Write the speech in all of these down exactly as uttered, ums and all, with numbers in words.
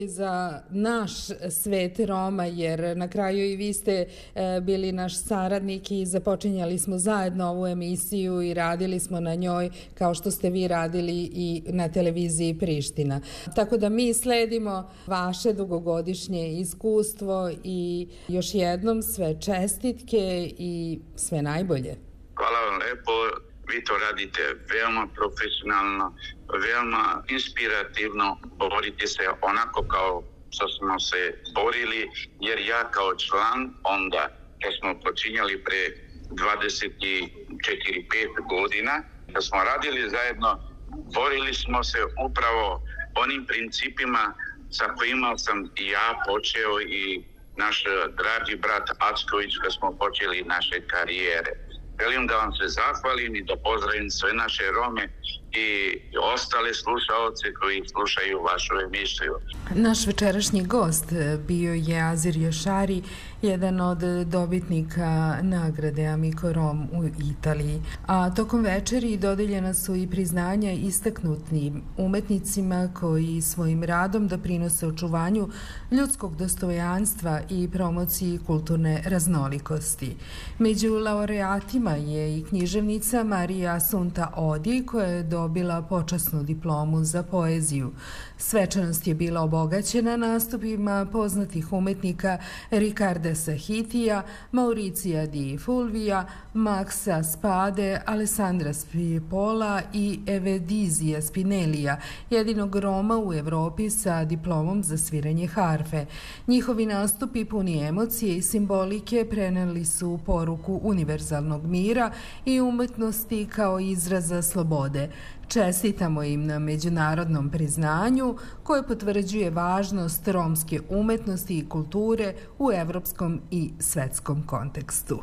za naš svet Roma, jer na kraju i vi ste bili naš saradnik i započinjali smo zajedno ovu emisiju i radili smo na njoj kao što ste vi radili i na televiziji Priština. Tako da mi sledimo vaše dugogodišnje iskustvo i još jednom sve čestitke i sve najbolje. Hvala vam lepo. Vi to radite veoma profesionalno, veoma inspirativno, borite se onako kao što smo se borili, jer ja kao član onda, kad smo počinjali pre dvadeset četiri pet godina, kad smo radili zajedno, borili smo se upravo onim principima sa kojima sam i ja počeo i naš dragi brat Acković kad smo počeli naše karijere. Želim da vam se zahvalim i da pozdravim sve naše Rome i ostale slušaoce koji slušaju vašu emisiju. Naš večerašnji gost bio je Azir Jašari, jedan od dobitnika nagrade Amico Rom u Italiji. A tokom večeri dodeljena su i priznanja istaknutim umetnicima koji svojim radom doprinose očuvanju ljudskog dostojanstva i promociji kulturne raznolikosti. Među laureatima je i književnica Marija Assunta Odi, koja je dobila počasnu diplomu za poeziju. Svečanost je bila obogaćena nastupima poznatih umetnika Riccarda Sahitija, Mauricija Di Fulvija, Maxa Spade, Alessandra Spipola i Evedizija Spinellija, jedinog Roma u Evropi sa diplomom za sviranje harfe. Njihovi nastupi puni emocije i simbolike preneli su poruku univerzalnog mira i umetnosti kao izraza slobode. Čestitamo im na međunarodnom priznanju koje potvrđuje važnost romske umetnosti i kulture u evropskom i svetskom kontekstu.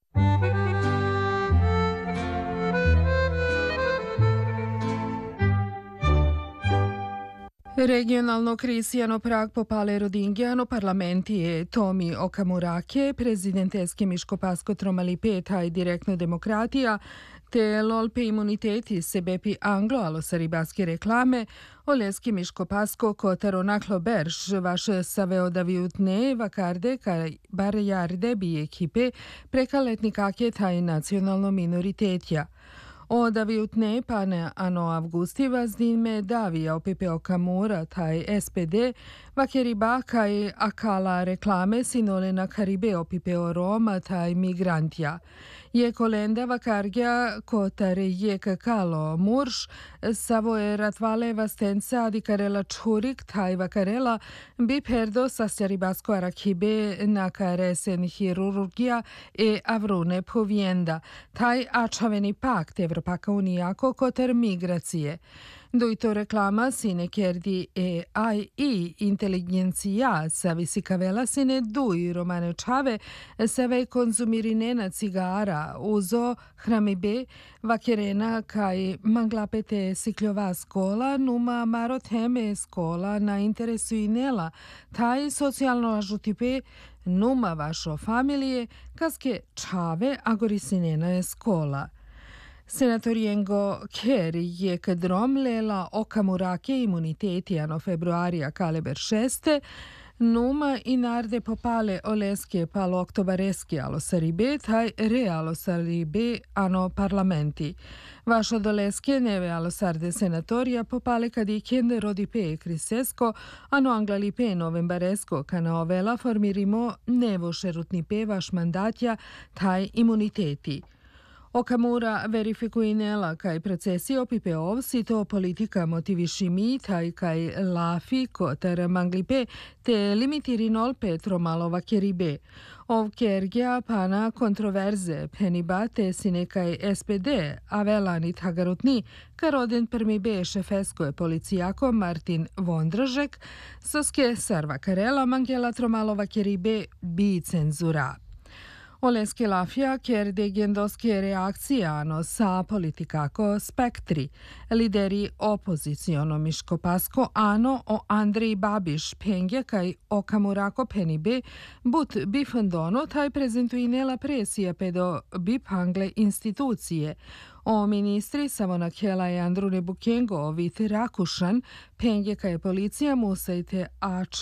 Regionalno Cristiano Prag popale rodingiano parlamenti e Tomi Okamurake, prezidenteske Miško-Pasko Tromalipeta i direktno demokratija, te l'olpe imuniteti sebepi anglo alosaribaske reklame, Oleski Miško-Pasko Kotaro Naklo Berš, vaš saveo da viutne vakarde ka bar jarde bi ekipe prekaletni kake taj nacionalno minoritetja. O da viutne pane ano avgustiva zdime davija opipe Okamura taj S P D, vakeriba kaj akala reklame sinole na Karibe opipe o Roma taj migrantja. Je kolenda vakargja kotare je kakalo murš, savoje ratvale vastenca adikarela čurik taj vakarela bi perdo sasjaribasko arakibe na karesen hirurgija e avrune povijenda. Taj ačaveni pakt Evropaka unijako kotar migracije. Dojto reklama sine kerdi e A I inteligencija sa visikavela sine duj romane čave save konzumirinena cigara uzo hramibe vakerena kaj manglapete sikljova skola numa maro teme skola na interesu inela taj socijalno ažutipe numa vašo familije kaske čave agorisinena je skola. Senatoriengo Ker je kad romlela Okamurake imuniteti ano februarija kaleber šeste, numa i narde popale oleske palo oktobareske alo saribe, taj re alo saribe ano parlamenti. Vašo doleske neve alo sarde senatorija popale kad iken rodipe krisesko, ano anglalipe novembaresko kana ovela formirimo nevo šerutnipe vaš mandatja taj imuniteti. Okamura verifikuinela kaj procesi opipe ovsi to politika motivišimi taj kaj lafi kotar manglipe te limitirinol petro malova keribe. Ovkergja pana kontroverze penibate sinekaj S P D, avelani tagarutni, karoden permibe šefesko je policijako Martin Vondražek, soske sarva karela mangela tromalova keribe bi cenzura. Oleske lafja ker de gendoske reakcije ano sa politikako spektri. Lideri opoziciono Miško-Pasko ano o Andrej Babiš pengje kaj Okamurako penibe but bifandono taj prezentuinela presija pedo bipangle institucije. O ministri Savona Khela e Andrune Bukengo, Vite Rakušan, Pengeka je policija Musaite Ač